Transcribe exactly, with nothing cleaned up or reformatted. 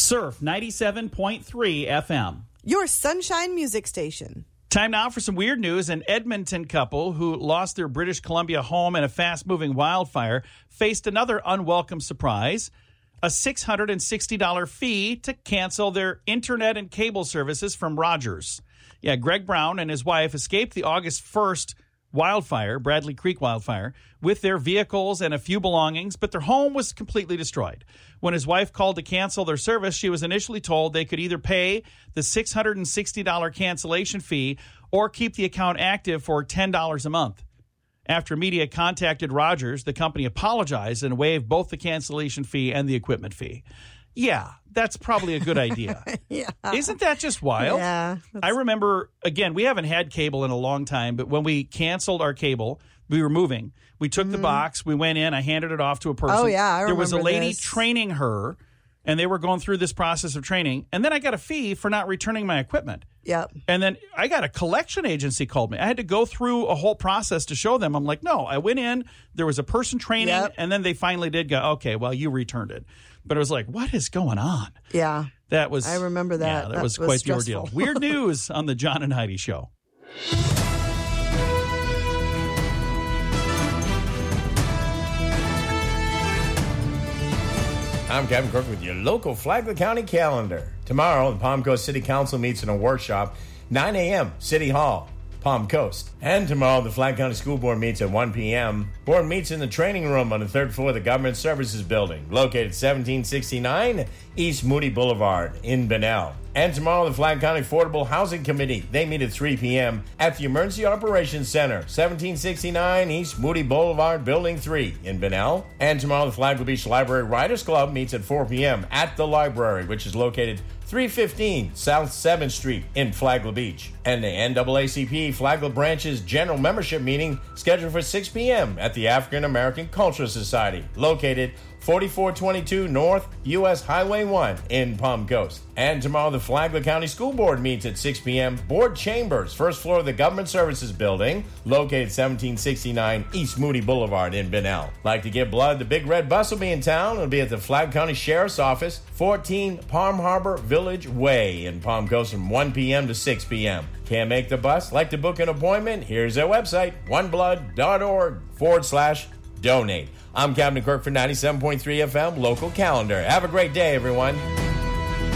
Surf ninety-seven point three F M. Your Sunshine Music Station. Time now for some weird news. An Edmonton couple who lost their British Columbia home in a fast-moving wildfire faced another unwelcome surprise, a six hundred sixty dollars fee to cancel their internet and cable services from Rogers. Yeah, Greg Brown and his wife escaped the August first wildfire, Bradley Creek wildfire, with their vehicles and a few belongings, but their home was completely destroyed. When his wife called to cancel their service, she was initially told they could either pay the six hundred sixty dollars cancellation fee or keep the account active for ten dollars a month. After media contacted Rogers, the company apologized and waived both the cancellation fee and the equipment fee. Yeah, that's probably a good idea. Yeah. Isn't that just wild? Yeah. I remember, again, we haven't had cable in a long time, but when we canceled our cable, we were moving. We took mm-hmm. the box, we went in, I handed it off to a person. Oh, yeah, I remember There was a lady this. training her, and they were going through this process of training, and then I got a fee for not returning my equipment. Yep. And then I got a collection agency called me. I had to go through a whole process to show them. I'm like, no, I went in, there was a person training, Yep. and then they finally did go, okay, well, you returned it. But it was like, what is going on? Yeah. That was. I remember that. Yeah, that, That was, was quite stressful. the ordeal. Weird news on the John and Heidi Show. I'm Kevin Crook with your local Flagler County calendar. Tomorrow, the Palm Coast City Council meets in a workshop, nine a.m., City Hall, Palm Coast. And tomorrow, the Flagler County School Board meets at one p.m. Board meets in the training room on the third floor of the Government Services Building, located seventeen sixty-nine East Moody Boulevard in Bunnell. And tomorrow, the Flagler County Affordable Housing Committee, they meet at three p.m. at the Emergency Operations Center, seventeen sixty-nine East Moody Boulevard, Building three in Bunnell. And tomorrow, the Flagler Beach Library Writers Club meets at four p.m. at the library, which is located three fifteen South seventh Street in Flagler Beach. And the N double A C P Flagler Branch's General Membership Meeting scheduled for six p.m. at the African American Cultural Society, located forty-four twenty-two North U S Highway one in Palm Coast. And tomorrow, the Flagler County School Board meets at six p.m. Board Chambers, first floor of the Government Services Building, located seventeen sixty-nine East Moody Boulevard in Bunnell. Like to give blood? The Big Red Bus will be in town. It'll be at the Flagler County Sheriff's Office, fourteen Palm Harbor Village Way in Palm Coast from one p.m. to six p.m. Can't make the bus? Like to book an appointment? Here's their website, oneblood.org forward slash donate. I'm Captain Kirk for ninety-seven point three F M Local Calendar. Have a great day, everyone.